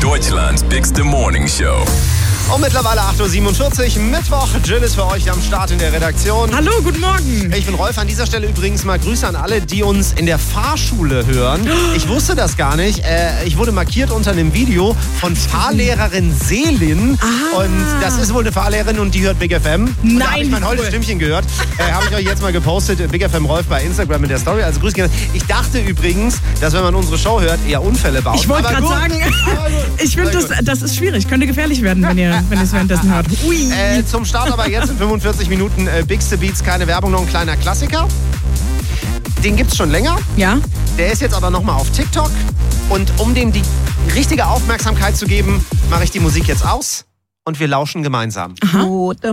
Deutschlands bigste Morning Show. Und mittlerweile 8.47 Uhr, Mittwoch. Jill ist für euch am Start in der Redaktion. Hallo, guten Morgen. Ich bin Rolf. An dieser Stelle übrigens mal Grüße an alle, die uns in der Fahrschule hören. Ich wusste das gar nicht. Ich wurde markiert unter einem Video von Fahrlehrerin Selin. Und das ist wohl eine Fahrlehrerin und die hört Big FM. Und da habe ich mein holdes Stimmchen gehört. Habe ich euch jetzt mal gepostet. Big FM Rolf bei Instagram in der Story. Also Grüße. Ich dachte übrigens, dass wenn man unsere Show hört, eher Unfälle baut. Ich wollte gerade sagen, ich finde, das ist schwierig. Könnte gefährlich werden, wenn ihr es währenddessen hört. Ui. Zum Start aber jetzt in 45 Minuten Bigste Beats, keine Werbung, noch ein kleiner Klassiker. Den gibt's schon länger. Ja. Der ist jetzt aber nochmal auf TikTok. Und um dem die richtige Aufmerksamkeit zu geben, mache ich die Musik jetzt aus und wir lauschen gemeinsam. Aha.